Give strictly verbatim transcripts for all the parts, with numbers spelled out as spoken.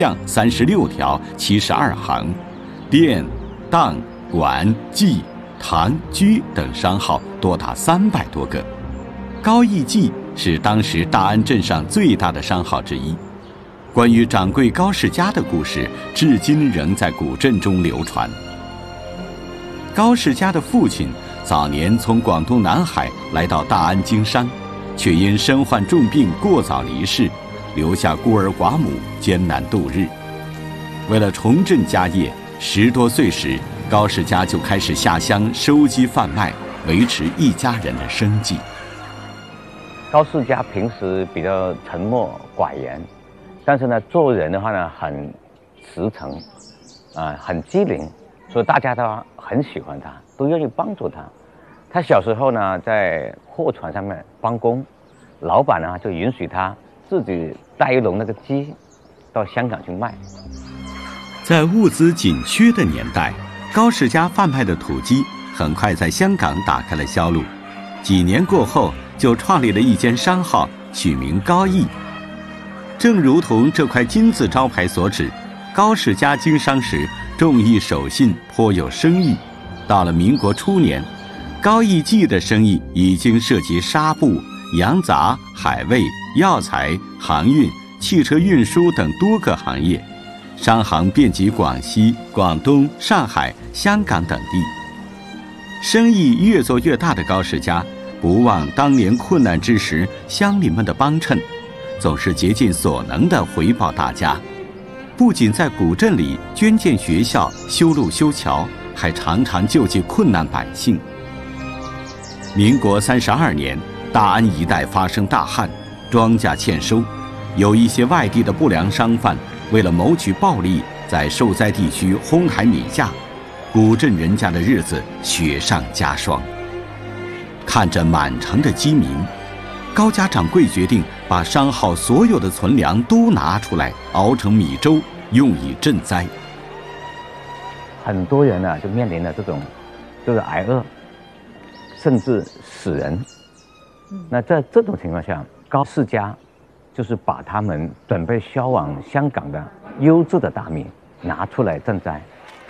巷三十六条七十二行，店、档、馆、记、堂、居等商号多达三百多个。高义记是当时大安镇上最大的商号之一。关于掌柜高世家的故事，至今仍在古镇中流传。高世家的父亲早年从广东南海来到大安经商，却因身患重病过早离世，留下孤儿寡母艰难度日。为了重振家业，十多岁时高世家就开始下乡收集贩卖，维持一家人的生计。 高世家平时比较沉默寡言，但是呢，做人的话呢，很实诚，啊、呃，很机灵，所以大家都很喜欢他，都愿意帮助他。他小时候呢，在货船上面帮工，老板呢就允许他自己带一笼那个鸡到香港去卖。 在物资紧缺的年代，高世家贩卖的土鸡很快在香港打开了销路。几年过后，就创立了一间商号，取名高义。正如同这块金字招牌所指，高世家经商时重义守信，颇有声誉。到了民国初年，高义记的生意已经涉及纱布、洋杂、海味、药材、航运、汽车运输等多个行业，商行遍及广西、广东、上海、香港等地。生意越做越大的高世家，不忘当年困难之时乡邻们的帮衬，总是竭尽所能地回报大家。不仅在古镇里捐建学校、修路修桥，还常常救济困难百姓。民国三十二年，大安一带发生大旱，庄稼欠收，有一些外地的不良商贩为了谋取暴利，在受灾地区哄抬米价，古镇人家的日子雪上加霜。看着满城的饥民，高家掌柜决定把商号所有的存粮都拿出来熬成米粥，用以赈灾。 很多人呢就面临了这种就是挨饿，甚至死人。那在这种情况下，高世家就是把他们准备销往香港的优质的大米拿出来赈灾。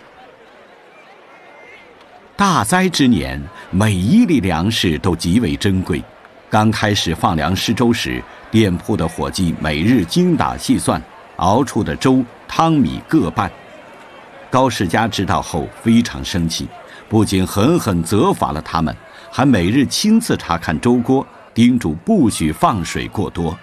大灾之年，每一粒粮食都极为珍贵。刚开始放粮施粥时，店铺的伙计每日精打细算，熬出的粥汤米各半。高世家知道后非常生气，不仅狠狠责罚了他们，还每日亲自查看粥锅，叮嘱不许放水过多。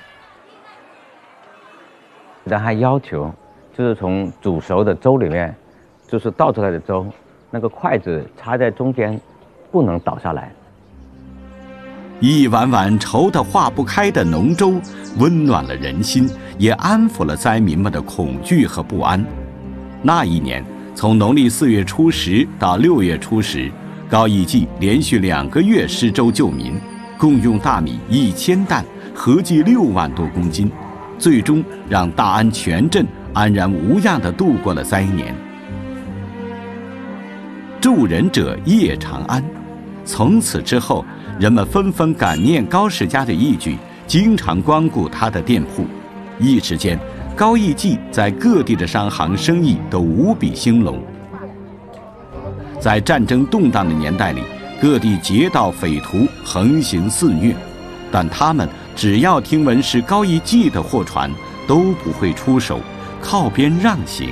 然后还要求，就是从煮熟的粥里面，就是倒出来的粥，那个筷子插在中间，不能倒下来。 一碗碗稠得化不开的浓粥，温暖了人心，也安抚了灾民们的恐惧和不安。那一年，从农历四月初十到六月初十，高义记连续两个月施粥救民，共用大米一千担，合计六万多公斤，最终让大安全镇安然无恙地度过了灾年。助人者夜长安，从此之后，人们纷纷感念高世家的义举，经常光顾他的店铺。一时间，高义记在各地的商行生意都无比兴隆。在战争动荡的年代里，各地劫盗匪徒横行肆虐，但他们只要听闻是高义记的货船，都不会出手，靠边让行。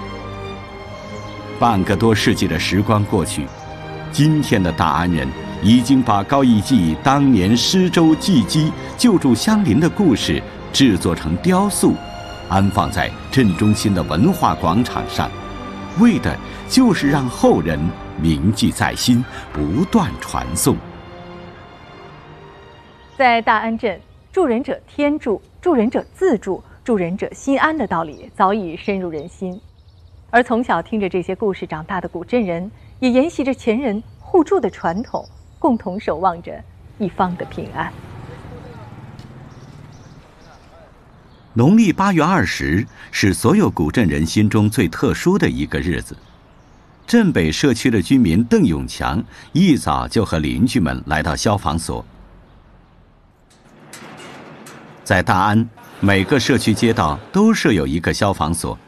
半个多世纪的时光过去，今天的大安人已经把高义记当年施粥济饥、救助乡邻的故事制作成雕塑，安放在镇中心的文化广场上，为的就是让后人铭记在心，不断传颂。 在大安镇，助人者天助，助人者自助，助人者心安的道理早已深入人心。而从小听着这些故事长大的古镇人，也沿袭着前人互助的传统，共同守望着一方的平安。 农历八月二十是所有古镇人心中最特殊的一个日子。镇北社区的居民邓永强一早就和邻居们来到消防所。在大安，每个社区街道都设有一个消防所，